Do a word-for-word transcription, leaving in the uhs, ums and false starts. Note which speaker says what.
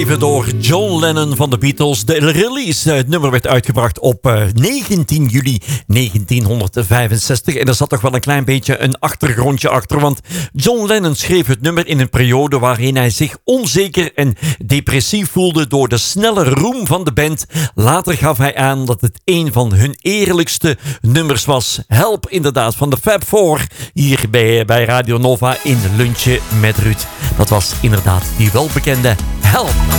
Speaker 1: Even door John Lennon van de Beatles. De release, het nummer werd uitgebracht op uh, negentien juli negentienhonderdvijfenzestig. En er zat toch wel een klein beetje een achtergrondje achter. Want John Lennon schreef het nummer in een periode waarin hij zich onzeker en depressief voelde door de snelle roem van de band. Later gaf hij aan dat het een van hun eerlijkste nummers was. Help, inderdaad, van de Fab Four. Hier bij, bij Radio Nova in Lunchen met Ruud. Dat was inderdaad die welbekende Help.